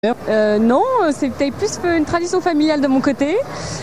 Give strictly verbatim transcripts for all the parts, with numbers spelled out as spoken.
Euh, non, c'était plus une tradition familiale de mon côté.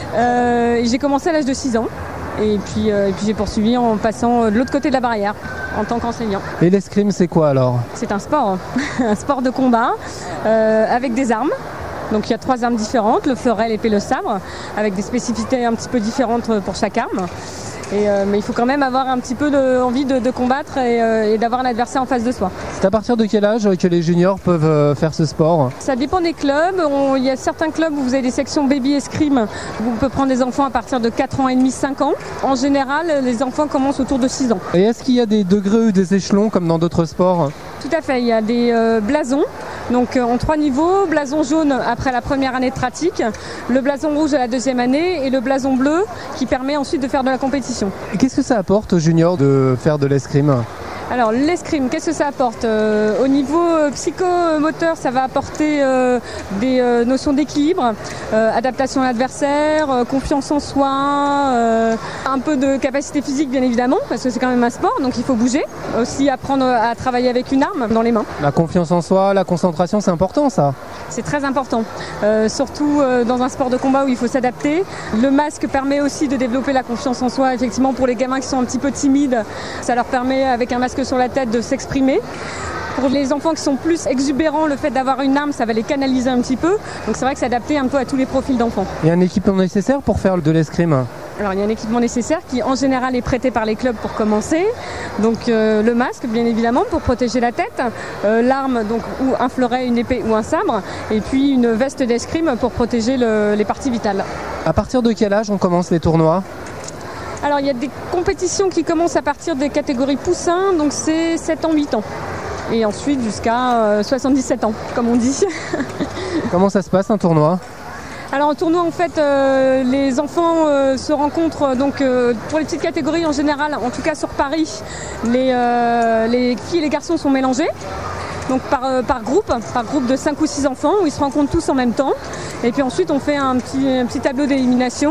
Euh, j'ai commencé à l'âge de six ans et puis, euh, et puis j'ai poursuivi en passant de l'autre côté de la barrière en tant qu'enseignant. Et l'escrime, c'est quoi alors? C'est un sport, un sport de combat euh, avec des armes. Donc il y a trois armes différentes, le fleuret, l'épée, le sabre, avec des spécificités un petit peu différentes pour chaque arme. Et euh, mais il faut quand même avoir un petit peu de, envie de, de combattre et, euh, et d'avoir un adversaire en face de soi. C'est à partir de quel âge que les juniors peuvent euh, faire ce sport? Ça dépend des clubs. On, il y a certains clubs où vous avez des sections baby escrime où on peut prendre des enfants à partir de quatre ans et demi, cinq ans. En général, les enfants commencent autour de six ans. Et est-ce qu'il y a des degrés ou des échelons comme dans d'autres sports? Tout à fait, il y a des euh, blasons. Donc euh, en trois niveaux, blason jaune après la première année de pratique, le blason rouge à la deuxième année et le blason bleu qui permet ensuite de faire de la compétition. Et qu'est-ce que ça apporte aux juniors de faire de l'escrime? Alors l'escrime, qu'est-ce que ça apporte? euh, Au niveau euh, psychomoteur, ça va apporter euh, des euh, notions d'équilibre, euh, adaptation à l'adversaire, euh, confiance en soi, euh, un peu de capacité physique bien évidemment, parce que c'est quand même un sport, donc il faut bouger. Aussi apprendre à travailler avec une arme dans les mains. La confiance en soi, la concentration, c'est important ça? C'est très important, euh, surtout euh, dans un sport de combat où il faut s'adapter. Le masque permet aussi de développer la confiance en soi, effectivement pour les gamins qui sont un petit peu timides, ça leur permet avec un masque sur la tête de s'exprimer. Pour les enfants qui sont plus exubérants, le fait d'avoir une arme, ça va les canaliser un petit peu. Donc c'est vrai que c'est adapté un peu à tous les profils d'enfants. Il y a un équipement nécessaire pour faire de l'escrime? Alors il y a un équipement nécessaire qui en général est prêté par les clubs pour commencer. Donc euh, le masque bien évidemment pour protéger la tête, euh, l'arme donc ou un fleuret, une épée ou un sabre, et puis une veste d'escrime pour protéger le, les parties vitales. À partir de quel âge on commence les tournois? Alors il y a des compétitions qui commencent à partir des catégories poussins, donc c'est sept ans, huit ans. Et ensuite jusqu'à euh, soixante-dix-sept ans, comme on dit. Comment ça se passe un tournoi? Alors en tournoi en fait euh, les enfants euh, se rencontrent donc euh, pour les petites catégories en général, en tout cas sur Paris, les, euh, les filles et les garçons sont mélangés. Donc par, euh, par groupe, par groupe de cinq ou six enfants où ils se rencontrent tous en même temps. Et puis ensuite on fait un petit, un petit tableau d'élimination.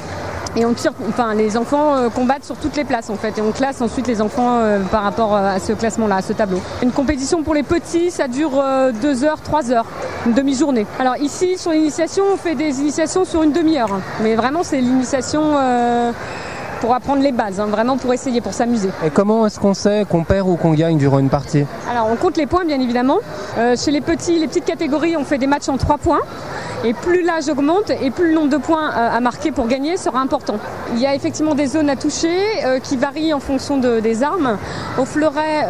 Et on tire, enfin les enfants euh, combattent sur toutes les places en fait, et on classe ensuite les enfants euh, par rapport euh, à ce classement-là, à ce tableau. Une compétition pour les petits, ça dure euh, deux heures, trois heures, une demi-journée. Alors ici sur l'initiation, on fait des initiations sur une demi-heure, hein. Mais vraiment c'est l'initiation euh, pour apprendre les bases, hein, vraiment pour essayer, pour s'amuser. Et comment est-ce qu'on sait qu'on perd ou qu'on gagne durant une partie? Alors on compte les points bien évidemment. Euh, chez les petits, les petites catégories, on fait des matchs en trois points. Et plus l'âge augmente et plus le nombre de points à marquer pour gagner sera important. Il y a effectivement des zones à toucher euh, qui varient en fonction de, des armes. Au fleuret,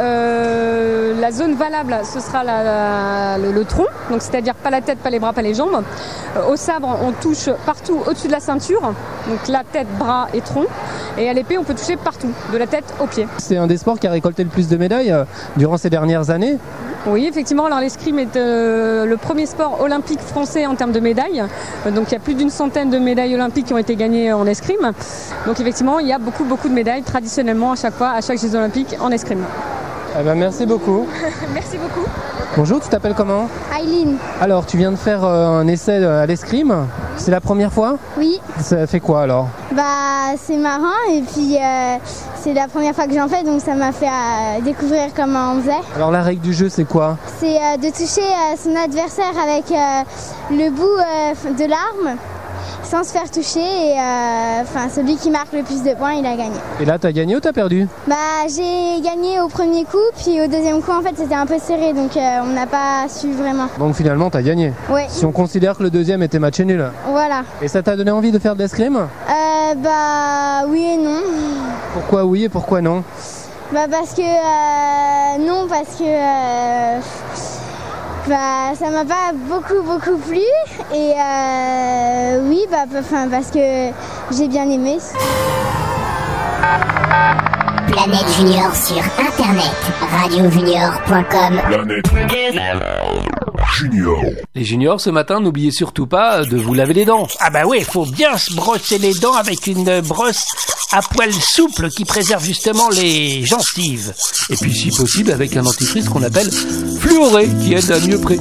euh, la zone valable, ce sera la, la, le, le tronc, donc c'est-à-dire pas la tête, pas les bras, pas les jambes. Euh, au sabre, on touche partout au-dessus de la ceinture, donc la tête, bras et tronc. Et à l'épée, on peut toucher partout, de la tête aux pieds. C'est un des sports qui a récolté le plus de médailles euh, durant ces dernières années. Oui, effectivement. Alors l'escrime est euh, le premier sport olympique français en termes de médailles. Euh, donc il y a plus d'une centaine de médailles olympiques qui ont été gagnées en escrime. Donc effectivement, il y a beaucoup, beaucoup de médailles traditionnellement à chaque fois, à chaque Jeux olympiques en escrime. Eh ben, merci beaucoup. Merci beaucoup. Bonjour, tu t'appelles comment? Aileen. Alors, tu viens de faire euh, un essai à l'escrime. C'est la première fois? Oui. Ça fait quoi alors? Bah, c'est marrant et puis euh, c'est la première fois que j'en fais, donc ça m'a fait euh, découvrir comment on faisait. Alors, la règle du jeu, c'est quoi? C'est euh, de toucher euh, son adversaire avec euh, le bout euh, de l'arme sans se faire toucher et enfin euh, celui qui marque le plus de points, il a gagné. Et là, t'as gagné ou t'as perdu? Bah, j'ai gagné au premier coup, puis au deuxième coup, en fait, c'était un peu serré, donc euh, on n'a pas su vraiment. Donc finalement, t'as gagné? Oui. Si on considère que le deuxième était match nul. Voilà. Et ça t'a donné envie de faire de l'escrime? Euh, bah, oui et non. Pourquoi oui et pourquoi non? Bah, parce que... Euh, non, parce que... Euh, Bah, ça m'a pas beaucoup beaucoup plu et euh, oui bah enfin parce que j'ai bien aimé. Planète Junior sur internet, radio junior point com. Planète Junior. Les juniors, ce matin, n'oubliez surtout pas de vous laver les dents. Ah bah oui, il faut bien se brosser les dents avec une brosse à poils souples qui préserve justement les gencives. Et puis, si possible, avec un dentifrice qu'on appelle fluoré, qui aide à mieux prévenir